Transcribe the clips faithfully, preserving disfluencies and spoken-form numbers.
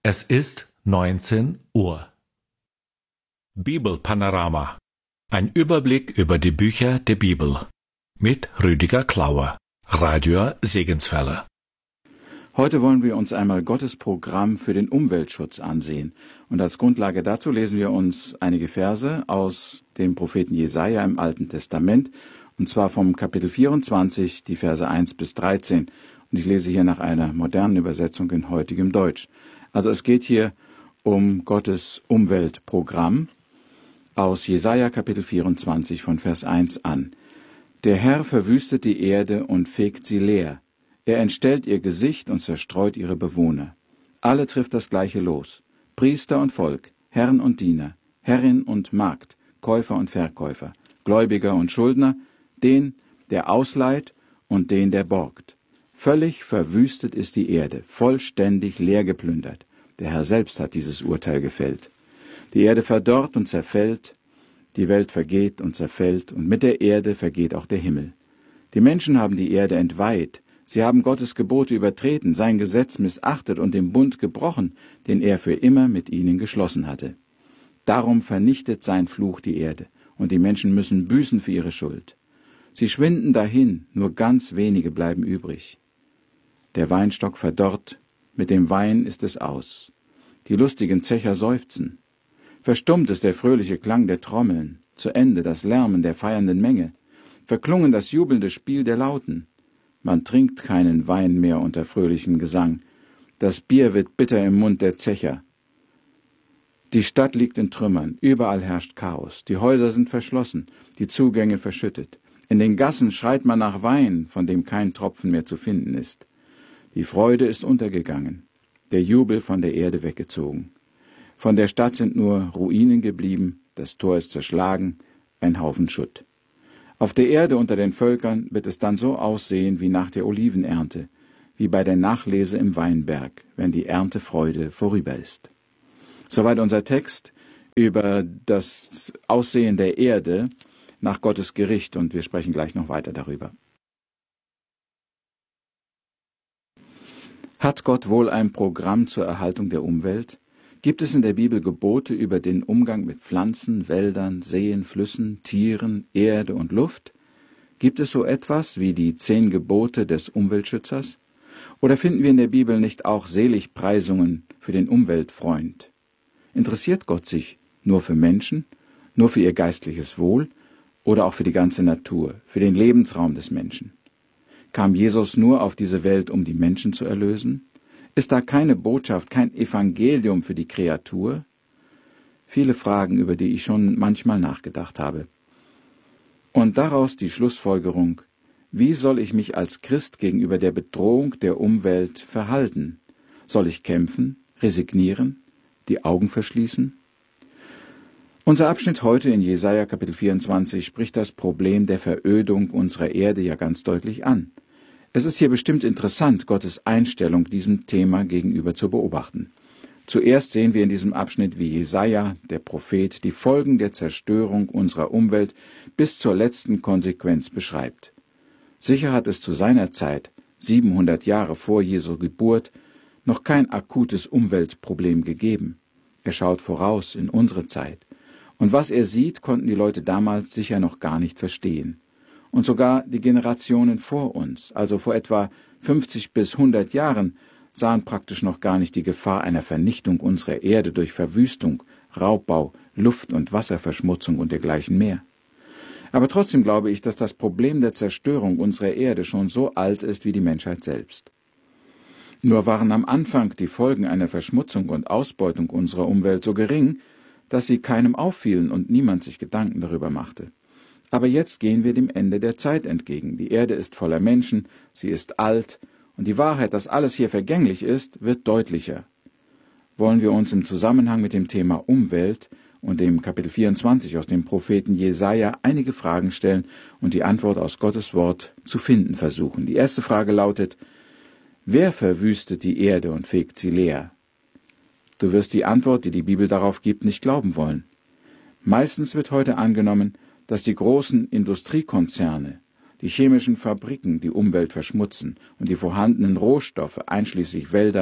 Es ist neunzehn Uhr. Bibelpanorama. Ein Überblick über die Bücher der Bibel. Mit Rüdiger Klauer, Radio Segenswelle. Heute wollen wir uns einmal Gottes Programm für den Umweltschutz ansehen. Und als Grundlage dazu lesen wir uns einige Verse aus dem Propheten Jesaja im Alten Testament, und zwar vom Kapitel vierundzwanzig, die Verse eins bis dreizehn. Und ich lese hier nach einer modernen Übersetzung in heutigem Deutsch. Also es geht hier um Gottes Umweltprogramm aus Jesaja Kapitel vierundzwanzig von Vers eins an. Der Herr verwüstet die Erde und fegt sie leer. Er entstellt ihr Gesicht und zerstreut ihre Bewohner. Alle trifft das gleiche Los. Priester und Volk, Herren und Diener, Herrin und Magd, Käufer und Verkäufer, Gläubiger und Schuldner, den, der ausleiht und den, der borgt. Völlig verwüstet ist die Erde, vollständig leer geplündert. Der Herr selbst hat dieses Urteil gefällt. Die Erde verdorrt und zerfällt, die Welt vergeht und zerfällt, und mit der Erde vergeht auch der Himmel. Die Menschen haben die Erde entweiht, sie haben Gottes Gebote übertreten, sein Gesetz missachtet und den Bund gebrochen, den er für immer mit ihnen geschlossen hatte. Darum vernichtet sein Fluch die Erde, und die Menschen müssen büßen für ihre Schuld. Sie schwinden dahin, nur ganz wenige bleiben übrig. Der Weinstock verdorrt, mit dem Wein ist es aus. Die lustigen Zecher seufzen. Verstummt ist der fröhliche Klang der Trommeln, zu Ende das Lärmen der feiernden Menge, verklungen das jubelnde Spiel der Lauten. Man trinkt keinen Wein mehr unter fröhlichem Gesang. Das Bier wird bitter im Mund der Zecher. Die Stadt liegt in Trümmern, überall herrscht Chaos, die Häuser sind verschlossen, die Zugänge verschüttet. In den Gassen schreit man nach Wein, von dem kein Tropfen mehr zu finden ist. Die Freude ist untergegangen, der Jubel von der Erde weggezogen. Von der Stadt sind nur Ruinen geblieben, das Tor ist zerschlagen, ein Haufen Schutt. Auf der Erde unter den Völkern wird es dann so aussehen wie nach der Olivenernte, wie bei der Nachlese im Weinberg, wenn die Erntefreude vorüber ist. Soweit unser Text über das Aussehen der Erde nach Gottes Gericht, und wir sprechen gleich noch weiter darüber. Hat Gott wohl ein Programm zur Erhaltung der Umwelt? Gibt es in der Bibel Gebote über den Umgang mit Pflanzen, Wäldern, Seen, Flüssen, Tieren, Erde und Luft? Gibt es so etwas wie die zehn Gebote des Umweltschützers? Oder finden wir in der Bibel nicht auch Seligpreisungen für den Umweltfreund? Interessiert Gott sich nur für Menschen, nur für ihr geistliches Wohl oder auch für die ganze Natur, für den Lebensraum des Menschen? Kam Jesus nur auf diese Welt, um die Menschen zu erlösen? Ist da keine Botschaft, kein Evangelium für die Kreatur? Viele Fragen, über die ich schon manchmal nachgedacht habe. Und daraus die Schlussfolgerung: Wie soll ich mich als Christ gegenüber der Bedrohung der Umwelt verhalten? Soll ich kämpfen, resignieren, die Augen verschließen? Unser Abschnitt heute in Jesaja Kapitel vierundzwanzig spricht das Problem der Verödung unserer Erde ja ganz deutlich an. Es ist hier bestimmt interessant, Gottes Einstellung diesem Thema gegenüber zu beobachten. Zuerst sehen wir in diesem Abschnitt, wie Jesaja, der Prophet, die Folgen der Zerstörung unserer Umwelt bis zur letzten Konsequenz beschreibt. Sicher hat es zu seiner Zeit, siebenhundert Jahre vor Jesu Geburt, noch kein akutes Umweltproblem gegeben. Er schaut voraus in unsere Zeit. Und was er sieht, konnten die Leute damals sicher noch gar nicht verstehen. Und sogar die Generationen vor uns, also vor etwa fünfzig bis hundert Jahren, sahen praktisch noch gar nicht die Gefahr einer Vernichtung unserer Erde durch Verwüstung, Raubbau, Luft- und Wasserverschmutzung und dergleichen mehr. Aber trotzdem glaube ich, dass das Problem der Zerstörung unserer Erde schon so alt ist wie die Menschheit selbst. Nur waren am Anfang die Folgen einer Verschmutzung und Ausbeutung unserer Umwelt so gering, dass sie keinem auffielen und niemand sich Gedanken darüber machte. Aber jetzt gehen wir dem Ende der Zeit entgegen. Die Erde ist voller Menschen, sie ist alt, und die Wahrheit, dass alles hier vergänglich ist, wird deutlicher. Wollen wir uns im Zusammenhang mit dem Thema Umwelt und dem Kapitel vierundzwanzig aus dem Propheten Jesaja einige Fragen stellen und die Antwort aus Gottes Wort zu finden versuchen. Die erste Frage lautet: Wer verwüstet die Erde und fegt sie leer? Du wirst die Antwort, die die Bibel darauf gibt, nicht glauben wollen. Meistens wird heute angenommen, dass die großen Industriekonzerne, die chemischen Fabriken die Umwelt verschmutzen und die vorhandenen Rohstoffe, einschließlich Wälder,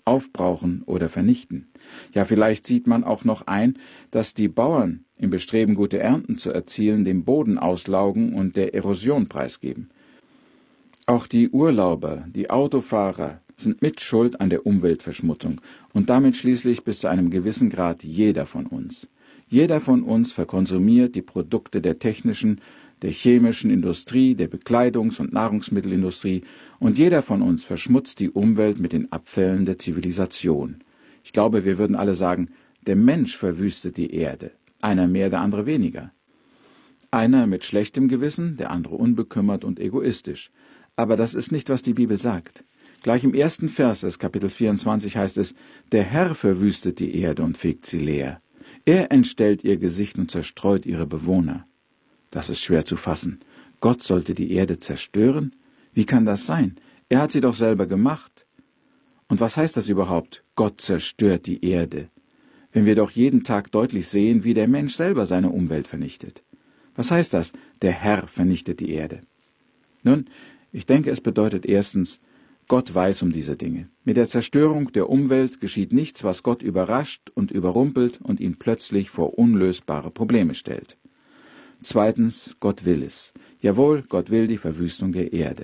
aufbrauchen oder vernichten. Ja, vielleicht sieht man auch noch ein, dass die Bauern im Bestreben, gute Ernten zu erzielen, den Boden auslaugen und der Erosion preisgeben. Auch die Urlauber, die Autofahrer sind mitschuld an der Umweltverschmutzung und damit schließlich bis zu einem gewissen Grad jeder von uns. Jeder von uns verkonsumiert die Produkte der technischen, der chemischen Industrie, der Bekleidungs- und Nahrungsmittelindustrie und jeder von uns verschmutzt die Umwelt mit den Abfällen der Zivilisation. Ich glaube, wir würden alle sagen, der Mensch verwüstet die Erde, einer mehr, der andere weniger. Einer mit schlechtem Gewissen, der andere unbekümmert und egoistisch. Aber das ist nicht, was die Bibel sagt. Gleich im ersten Vers des Kapitels vierundzwanzig heißt es, der Herr verwüstet die Erde und fegt sie leer. Er entstellt ihr Gesicht und zerstreut ihre Bewohner. Das ist schwer zu fassen. Gott sollte die Erde zerstören? Wie kann das sein? Er hat sie doch selber gemacht. Und was heißt das überhaupt? Gott zerstört die Erde. Wenn wir doch jeden Tag deutlich sehen, wie der Mensch selber seine Umwelt vernichtet. Was heißt das? Der Herr vernichtet die Erde. Nun, ich denke, es bedeutet erstens, Gott weiß um diese Dinge. Mit der Zerstörung der Umwelt geschieht nichts, was Gott überrascht und überrumpelt und ihn plötzlich vor unlösbare Probleme stellt. Zweitens, Gott will es. Jawohl, Gott will die Verwüstung der Erde.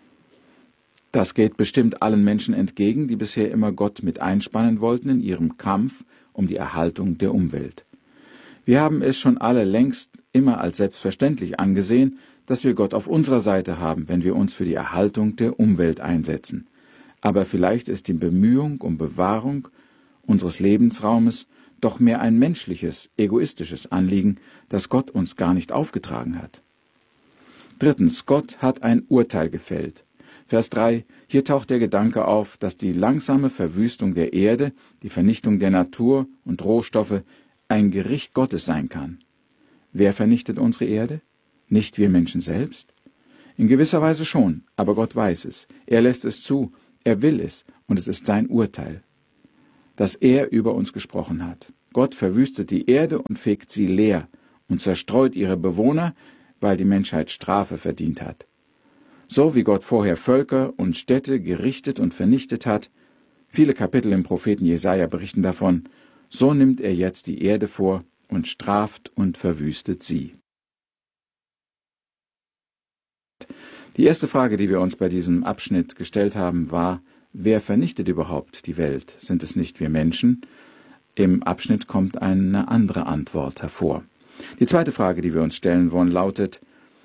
Das geht bestimmt allen Menschen entgegen, die bisher immer Gott mit einspannen wollten in ihrem Kampf um die Erhaltung der Umwelt. Wir haben es schon alle längst immer als selbstverständlich angesehen, dass wir Gott auf unserer Seite haben, wenn wir uns für die Erhaltung der Umwelt einsetzen. Aber vielleicht ist die Bemühung um Bewahrung unseres Lebensraumes doch mehr ein menschliches, egoistisches Anliegen, das Gott uns gar nicht aufgetragen hat. Drittens, Gott hat ein Urteil gefällt. Vers drei, hier taucht der Gedanke auf, dass die langsame Verwüstung der Erde, die Vernichtung der Natur und Rohstoffe ein Gericht Gottes sein kann. Wer vernichtet unsere Erde? Nicht wir Menschen selbst? In gewisser Weise schon, aber Gott weiß es. Er lässt es zu, er will es und es ist sein Urteil, dass er über uns gesprochen hat. Gott verwüstet die Erde und fegt sie leer und zerstreut ihre Bewohner, weil die Menschheit Strafe verdient hat. So wie Gott vorher Völker und Städte gerichtet und vernichtet hat, viele Kapitel im Propheten Jesaja berichten davon, so nimmt er jetzt die Erde vor und straft und verwüstet sie. Die erste Frage, die wir uns bei diesem Abschnitt gestellt haben, war, wer vernichtet überhaupt die Welt? Sind es nicht wir Menschen? Im Abschnitt kommt eine andere Antwort hervor. Die zweite Frage, die wir uns stellen wollen, lautet,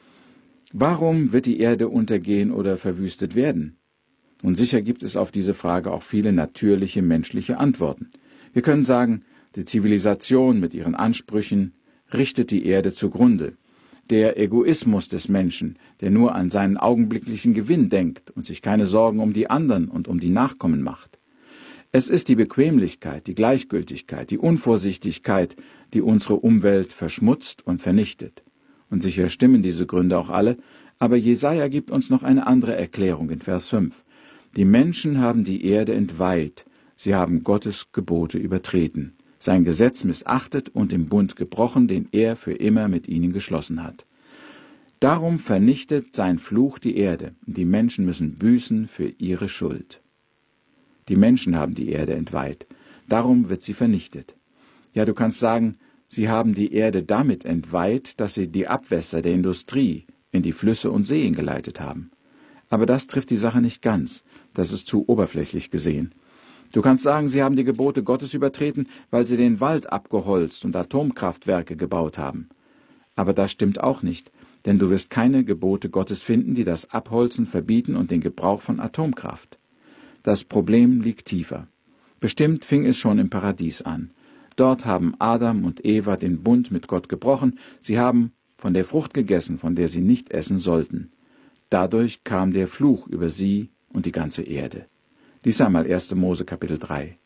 warum wird die Erde untergehen oder verwüstet werden? Und sicher gibt es auf diese Frage auch viele natürliche menschliche Antworten. Wir können sagen, die Zivilisation mit ihren Ansprüchen richtet die Erde zugrunde. Der Egoismus des Menschen, der nur an seinen augenblicklichen Gewinn denkt und sich keine Sorgen um die anderen und um die Nachkommen macht. Es ist die Bequemlichkeit, die Gleichgültigkeit, die Unvorsichtigkeit, die unsere Umwelt verschmutzt und vernichtet. Und sicher stimmen diese Gründe auch alle, aber Jesaja gibt uns noch eine andere Erklärung in Vers fünf. Die Menschen haben die Erde entweiht, sie haben Gottes Gebote übertreten, sein Gesetz missachtet und den Bund gebrochen, den er für immer mit ihnen geschlossen hat. Darum vernichtet sein Fluch die Erde, und die Menschen müssen büßen für ihre Schuld. Die Menschen haben die Erde entweiht, darum wird sie vernichtet. Ja, du kannst sagen, sie haben die Erde damit entweiht, dass sie die Abwässer der Industrie in die Flüsse und Seen geleitet haben. Aber das trifft die Sache nicht ganz, das ist zu oberflächlich gesehen. Du kannst sagen, sie haben die Gebote Gottes übertreten, weil sie den Wald abgeholzt und Atomkraftwerke gebaut haben. Aber das stimmt auch nicht, denn du wirst keine Gebote Gottes finden, die das Abholzen verbieten und den Gebrauch von Atomkraft. Das Problem liegt tiefer. Bestimmt fing es schon im Paradies an. Dort haben Adam und Eva den Bund mit Gott gebrochen, sie haben von der Frucht gegessen, von der sie nicht essen sollten. Dadurch kam der Fluch über sie und die ganze Erde. Lies einmal erster Mose Kapitel drei.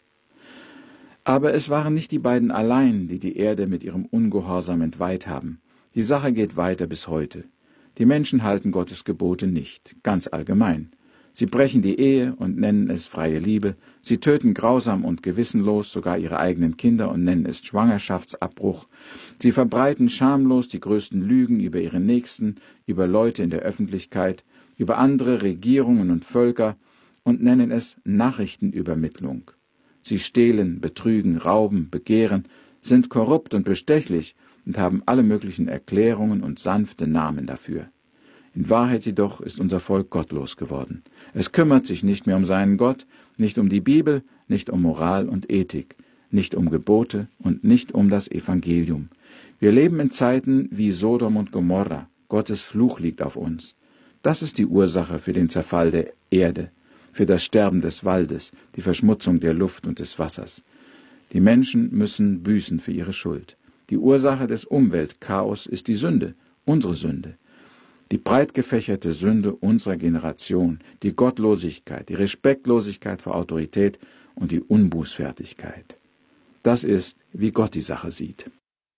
Aber es waren nicht die beiden allein, die die Erde mit ihrem Ungehorsam entweiht haben. Die Sache geht weiter bis heute. Die Menschen halten Gottes Gebote nicht, ganz allgemein. Sie brechen die Ehe und nennen es freie Liebe. Sie töten grausam und gewissenlos sogar ihre eigenen Kinder und nennen es Schwangerschaftsabbruch. Sie verbreiten schamlos die größten Lügen über ihre Nächsten, über Leute in der Öffentlichkeit, über andere Regierungen und Völker und nennen es Nachrichtenübermittlung. Sie stehlen, betrügen, rauben, begehren, sind korrupt und bestechlich und haben alle möglichen Erklärungen und sanfte Namen dafür. In Wahrheit jedoch ist unser Volk gottlos geworden. Es kümmert sich nicht mehr um seinen Gott, nicht um die Bibel, nicht um Moral und Ethik, nicht um Gebote und nicht um das Evangelium. Wir leben in Zeiten wie Sodom und Gomorra. Gottes Fluch liegt auf uns. Das ist die Ursache für den Zerfall der Erde, für das Sterben des Waldes, die Verschmutzung der Luft und des Wassers. Die Menschen müssen büßen für ihre Schuld. Die Ursache des Umweltchaos ist die Sünde, unsere Sünde. Die breit gefächerte Sünde unserer Generation, die Gottlosigkeit, die Respektlosigkeit vor Autorität und die Unbußfertigkeit. Das ist, wie Gott die Sache sieht.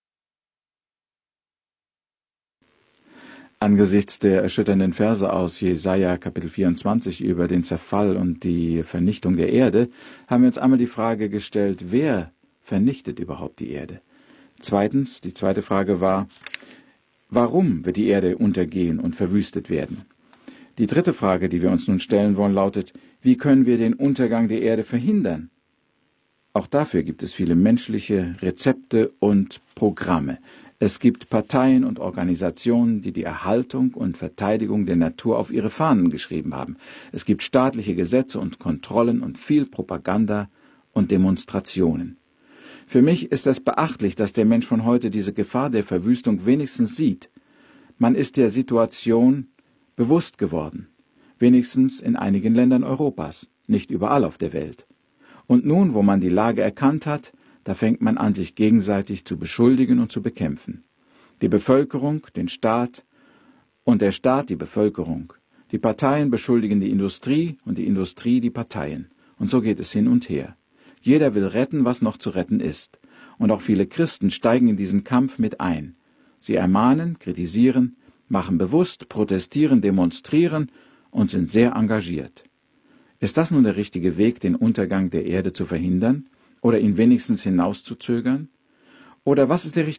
Angesichts der erschütternden Verse aus Jesaja Kapitel vierundzwanzig über den Zerfall und die Vernichtung der Erde haben wir uns einmal die Frage gestellt, wer vernichtet überhaupt die Erde? Zweitens, die zweite Frage war, warum wird die Erde untergehen und verwüstet werden? Die dritte Frage, die wir uns nun stellen wollen, lautet, wie können wir den Untergang der Erde verhindern? Auch dafür gibt es viele menschliche Rezepte und Programme. Es gibt Parteien und Organisationen, die die Erhaltung und Verteidigung der Natur auf ihre Fahnen geschrieben haben. Es gibt staatliche Gesetze und Kontrollen und viel Propaganda und Demonstrationen. Für mich ist es beachtlich, dass der Mensch von heute diese Gefahr der Verwüstung wenigstens sieht. Man ist der Situation bewusst geworden, wenigstens in einigen Ländern Europas, nicht überall auf der Welt. Und nun, wo man die Lage erkannt hat, da fängt man an, sich gegenseitig zu beschuldigen und zu bekämpfen. Die Bevölkerung, den Staat und der Staat die Bevölkerung. Die Parteien beschuldigen die Industrie und die Industrie die Parteien. Und so geht es hin und her. Jeder will retten, was noch zu retten ist. Und auch viele Christen steigen in diesen Kampf mit ein. Sie ermahnen, kritisieren, machen bewusst, protestieren, demonstrieren und sind sehr engagiert. Ist das nun der richtige Weg, den Untergang der Erde zu verhindern oder ihn wenigstens hinauszuzögern? Oder was ist der richtige